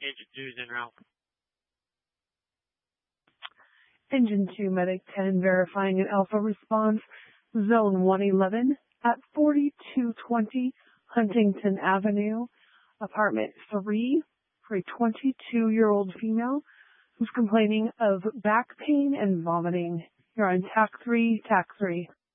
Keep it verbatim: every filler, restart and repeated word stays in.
Engine two is en route. Engine two, Medic ten, verifying an alpha response. Zone one eleven at forty-two twenty Huntington Avenue, apartment three, for a twenty-two-year-old female who's complaining of back pain and vomiting. You're on T A C three, T A C three.